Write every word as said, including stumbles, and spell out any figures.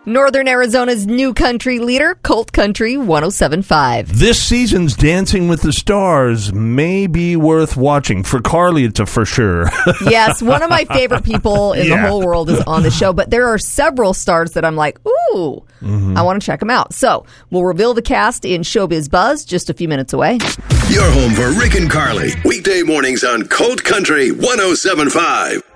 Northern Arizona's new country leader, Colt Country one oh seven point five. This season's Dancing with the Stars may be worth watching. For Carlita, for sure. Yes, one of my favorite people in Yeah. the whole world is on the show, but there are several stars that I'm like, ooh, mm-hmm. I want to check them out. So we'll reveal the cast in Showbiz Buzz just a few minutes away. You're home for Rick and Carly, weekday mornings on Colt Country one oh seven point five.